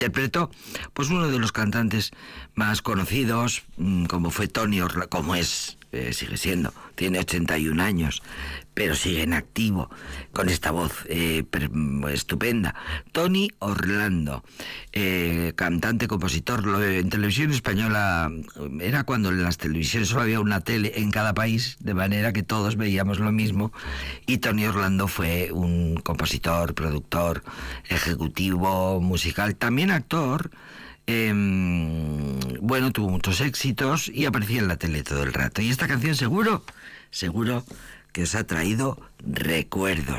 interpretó pues uno de los cantantes más conocidos, como fue Tony Orlando, como es, sigue siendo, tiene 81 años, pero sigue en activo, con esta voz estupenda. Tony Orlando, cantante, compositor. En televisión española era cuando en las televisiones solo había una tele en cada país, de manera que todos veíamos lo mismo, y Tony Orlando fue un compositor, productor, ejecutivo, musical, también actor. Bueno, tuvo muchos éxitos y aparecía en la tele todo el rato. Y esta canción seguro que os ha traído recuerdos.